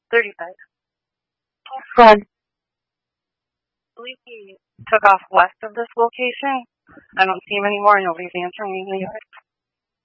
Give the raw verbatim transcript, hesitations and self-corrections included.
thirty-five. Run. I believe he took off west of this location. I don't see him anymore. Nobody's answering me in the yard.